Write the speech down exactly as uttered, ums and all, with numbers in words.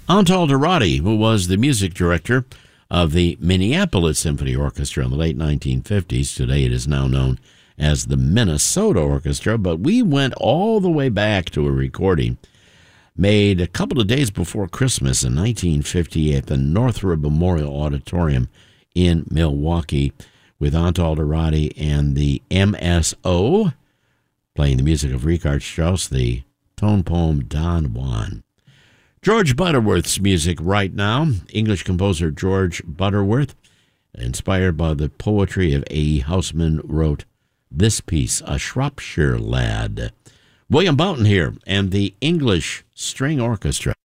Antal who was the music director of the Minneapolis Symphony Orchestra in the late nineteen fifties. Today it is now known as the Minnesota Orchestra, but we went all the way back to a recording made a couple of days before Christmas in nineteen fifty at the Northrop Memorial Auditorium in Milwaukee with Antal and the M S O playing the music of Richard Strauss, the tone poem Don Juan. George Butterworth's music right now. English composer George Butterworth, inspired by the poetry of A E Housman, wrote this piece, A Shropshire Lad. William Boughton here and the English String Orchestra.